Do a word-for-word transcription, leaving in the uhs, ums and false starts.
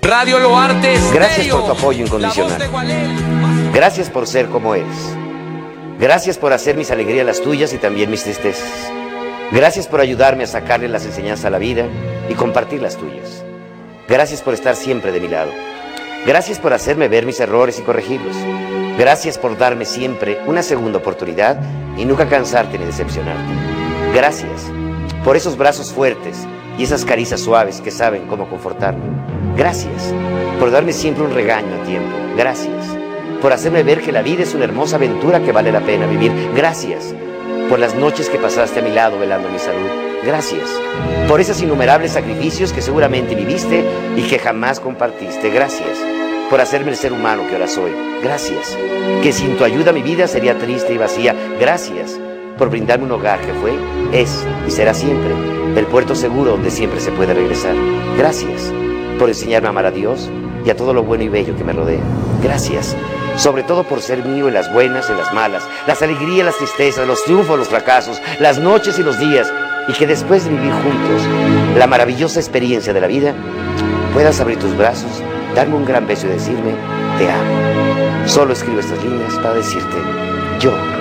Radio Loarte Estéreo. Gracias por tu apoyo incondicional. Gracias por ser como eres. Gracias por hacer mis alegrías las tuyas y también mis tristezas. Gracias por ayudarme a sacarle las enseñanzas a la vida y compartir las tuyas. Gracias por estar siempre de mi lado. Gracias por hacerme ver mis errores y corregirlos. Gracias por darme siempre una segunda oportunidad y nunca cansarte ni decepcionarte. Gracias por esos brazos fuertes y esas caricias suaves que saben cómo confortarme. Gracias por darme siempre un regaño a tiempo. Gracias por hacerme ver que la vida es una hermosa aventura que vale la pena vivir. Gracias por las noches que pasaste a mi lado velando mi salud. Gracias por esos innumerables sacrificios que seguramente viviste y que jamás compartiste. Gracias por hacerme el ser humano que ahora soy. Gracias, que sin tu ayuda mi vida sería triste y vacía. Gracias por brindarme un hogar que fue, es y será siempre el puerto seguro donde siempre se puede regresar. Gracias por enseñarme a amar a Dios y a todo lo bueno y bello que me rodea. Gracias, sobre todo por ser mío en las buenas y en las malas, las alegrías, las tristezas, los triunfos, los fracasos, las noches y los días, y que después de vivir juntos la maravillosa experiencia de la vida, puedas abrir tus brazos, darme un gran beso y decirme, te amo. Solo escribo estas líneas para decirte, yo